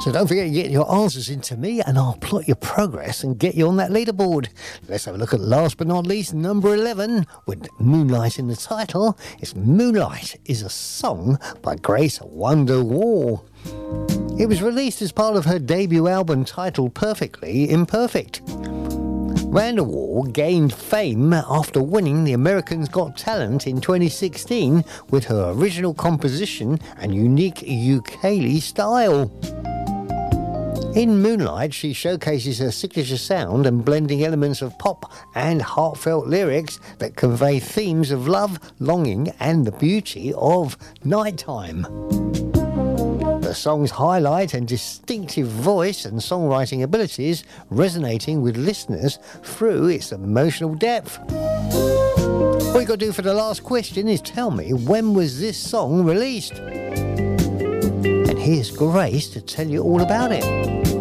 So don't forget to get your answers into me and I'll plot your progress and get you on that leaderboard. Let's have a look at last but not least, number 11, with Moonlight in the title. It's Moonlight is a song by Grace Wonderwall. It was released as part of her debut album titled Perfectly Imperfect. Wonderwall gained fame after winning the America's Got Talent in 2016 with her original composition and unique ukulele style. In Moonlight, she showcases her signature sound and blending elements of pop and heartfelt lyrics that convey themes of love, longing, and the beauty of nighttime. The song's highlight and distinctive voice and songwriting abilities resonating with listeners through its emotional depth. All you got to do for the last question is tell me, when was this song released? And here's Grace to tell you all about it.